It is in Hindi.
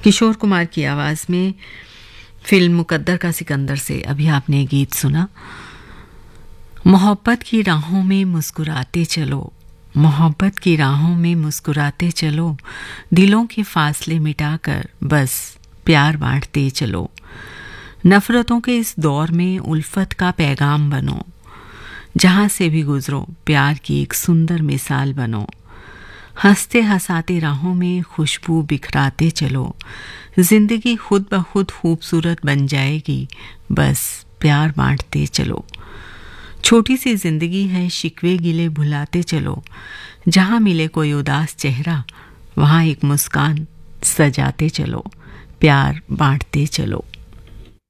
किशोर कुमार की आवाज़ में फिल्म मुकद्दर का सिकंदर से अभी आपने गीत सुना। मोहब्बत की राहों में मुस्कुराते चलो, मोहब्बत की राहों में मुस्कुराते चलो, दिलों के फासले मिटाकर बस प्यार बांटते चलो। नफरतों के इस दौर में उल्फत का पैगाम बनो, जहां से भी गुजरो प्यार की एक सुंदर मिसाल बनो। हंसते हंसाते राहों में खुशबू बिखराते चलो, जिंदगी खुद ब खुद खूबसूरत बन जाएगी, बस प्यार बांटते चलो। छोटी सी जिंदगी है, शिकवे गिले भुलाते चलो, जहां मिले कोई उदास चेहरा वहां एक मुस्कान सजाते चलो, प्यार बांटते चलो।